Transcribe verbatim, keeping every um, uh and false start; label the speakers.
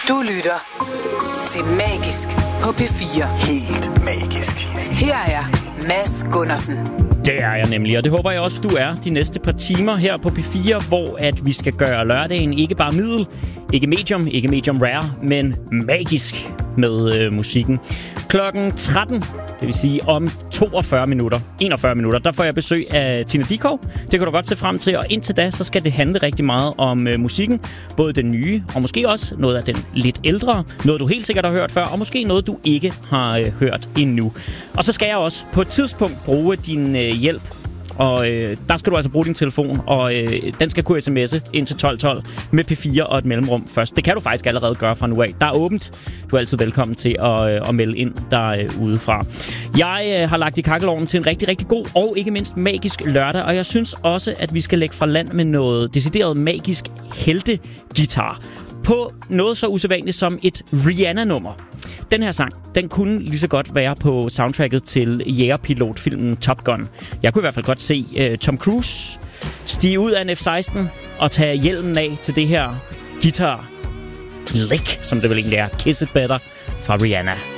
Speaker 1: Du lytter til Magisk på P fire.
Speaker 2: Helt magisk.
Speaker 1: Her er Mads Gundersen.
Speaker 3: Det er jeg nemlig, og det håber jeg også, du er de næste par timer her på P fire, hvor at vi skal gøre lørdagen ikke bare middel, ikke medium, ikke medium rare, men magisk med øh, musikken. Klokken tretten, det vil sige om toogfyrre minutter, enogfyrre minutter, der får jeg besøg af Tina Dickow. Det kan du godt se frem til, og indtil da, så skal det handle rigtig meget om øh, musikken. Både den nye, og måske også noget af den lidt ældre. Noget, du helt sikkert har hørt før, og måske noget, du ikke har øh, hørt endnu. Og så skal jeg også på et tidspunkt bruge din øh, hjælp. Og øh, der skal du altså bruge din telefon, og øh, den skal kunne sms'e ind til tolv tolv med P fire og et mellemrum først. Det kan du faktisk allerede gøre fra nu af. Der er åbent. Du er altid velkommen til at, øh, at melde ind derudefra. Jeg øh, har lagt i kakkelovnen til en rigtig, rigtig god og ikke mindst magisk lørdag, og jeg synes også, at vi skal lægge fra land med noget decideret magisk heltegitar på noget så usædvanligt som et Rihanna-nummer. Den her sang, den kunne lige så godt være på soundtracket til jægerpilotfilmen Top Gun. Jeg kunne i hvert fald godt se uh, Tom Cruise stige ud af en F seksten og tage hjelmen af til det her guitar lick, som det vel egentlig er, Kiss It Better fra Rihanna.